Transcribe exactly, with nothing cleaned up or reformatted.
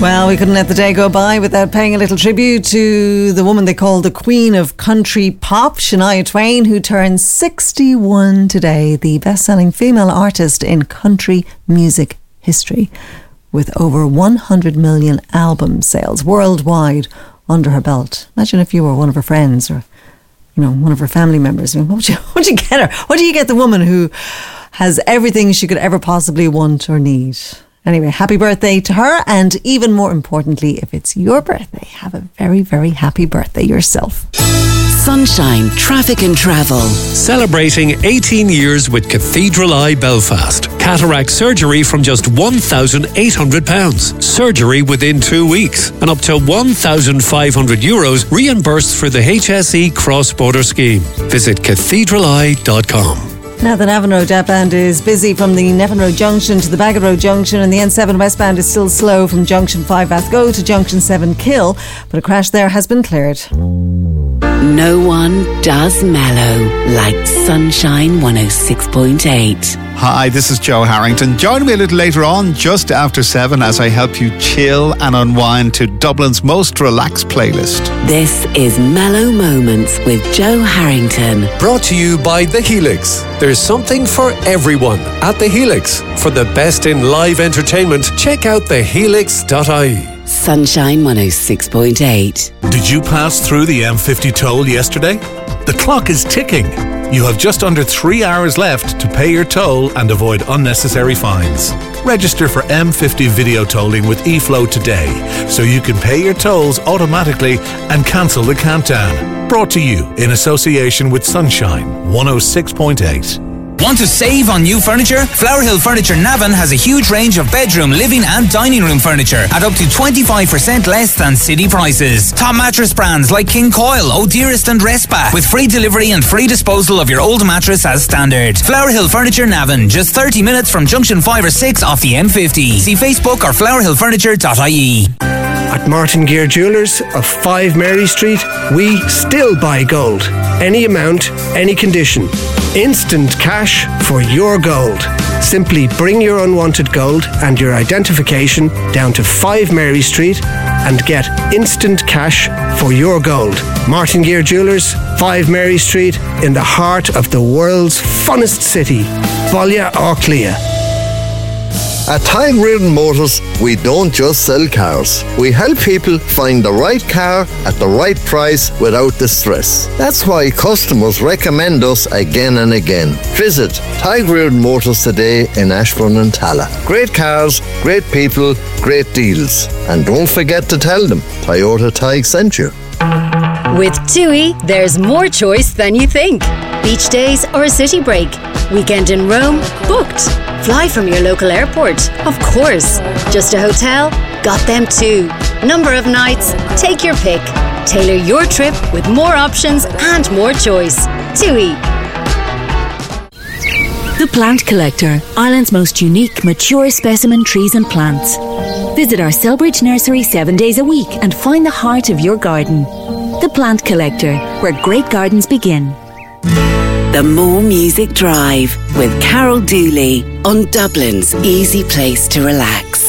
Well, we couldn't let the day go by without paying a little tribute to the woman they call the Queen of Country Pop, Shania Twain, who turns sixty-one today, the best-selling female artist in country music history, with over one hundred million album sales worldwide under her belt. Imagine if you were one of her friends or, you know, one of her family members. I mean, what would you, what would you get her? What do you get the woman who has everything she could ever possibly want or need? Anyway, happy birthday to her, and even more importantly, if it's your birthday, have a very, very happy birthday yourself. Sunshine Traffic and Travel. Celebrating eighteen years with Cathedral Eye Belfast. Cataract surgery from just one thousand eight hundred pounds. Surgery within two weeks. And up to one thousand five hundred euros reimbursed for the H S E cross-border scheme. Visit cathedral eye dot com. Now the Navan Road outbound is busy from the Navan Road Junction to the Bagot Road Junction, and the N seven westbound is still slow from Junction five Bathgo to Junction seven Kill, but a crash there has been cleared. No one does mellow like Sunshine one oh six point eight. Hi, this is Joe Harrington. Join me a little later on, just after seven, as I help you chill and unwind to Dublin's most relaxed playlist. This is Mellow Moments with Joe Harrington. Brought to you by The Helix. There's something for everyone at The Helix. For the best in live entertainment, check out the helix dot I E. Sunshine one oh six point eight. Did you pass through the M fifty toll yesterday? The clock is ticking. You have just under three hours left to pay your toll and avoid unnecessary fines. Register for M fifty video tolling with eFlow today so you can pay your tolls automatically and cancel the countdown. Brought to you in association with Sunshine one oh six point eight. Want to save on new furniture? Flower Hill Furniture Navan has a huge range of bedroom, living and dining room furniture at up to twenty-five percent less than city prices. Top mattress brands like King Coil, O'Dearest and Respa, with free delivery and free disposal of your old mattress as standard. Flower Hill Furniture Navan, just thirty minutes from Junction five or six off the M fifty. See Facebook or flower hill furniture dot I E. At Martin Gear Jewellers of five Mary Street, we still buy gold. Any amount, any condition. Instant cash for your gold. Simply bring your unwanted gold and your identification down to five Mary Street and get instant cash for your gold. Martin Gear Jewellers, five Mary Street, in the heart of the world's funnest city, Ballia Auclia. At Tyrone Motors, we don't just sell cars. We help people find the right car at the right price without the stress. That's why customers recommend us again and again. Visit Tyrone Motors today in Ashbourne and Talla. Great cars, great people, great deals. And don't forget to tell them Toyota Tig sent you. With TUI, there's more choice than you think. Beach days or a city break. Weekend in Rome? Booked. Fly from your local airport? Of course. Just a hotel? Got them too. Number of nights? Take your pick. Tailor your trip with more options and more choice. TUI. The Plant Collector, Ireland's most unique, mature specimen trees and plants. Visit our Selbridge nursery seven days a week and find the heart of your garden. The Plant Collector, where great gardens begin. The More Music Drive with Carol Dooley on Dublin's easy place to relax.